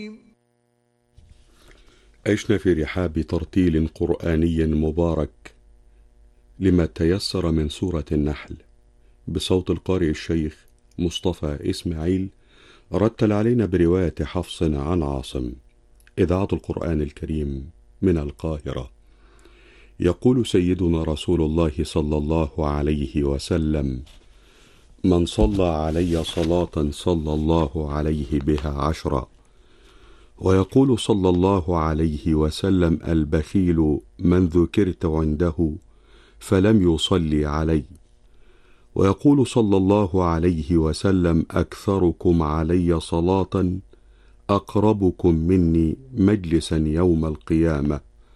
عشنا في رحاب ترتيل قرآني مبارك لما تيسر من سورة النحل بصوت القارئ الشيخ مصطفى إسماعيل، رتل علينا برواية حفص عن عاصم. إذاعة القرآن الكريم من القاهرة. يقول سيدنا رسول الله صلى الله عليه وسلم: من صلى علي صلاة صلى الله عليه بها 10. ويقول صلى الله عليه وسلم: البخيل من ذكرت عنده فلم يصلي علي. ويقول صلى الله عليه وسلم: أكثركم علي صلاة أقربكم مني مجلسا يوم القيامة.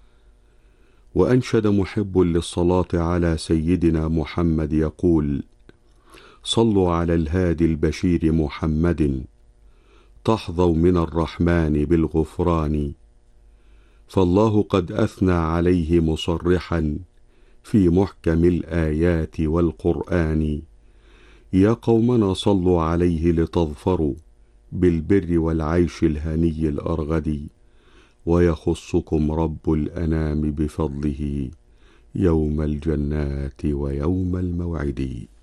وأنشد محب للصلاة على سيدنا محمد يقول: صلوا على الهادي البشير محمد تحظوا من الرحمن بالغفران. فالله قد أثنى عليه مصرحا في محكم الآيات والقرآن: يا قومنا صلوا عليه لتظفروا بالبر والعيش الهني الأرغد، ويخصكم رب الأنام بفضله يوم الجنات ويوم الموعد.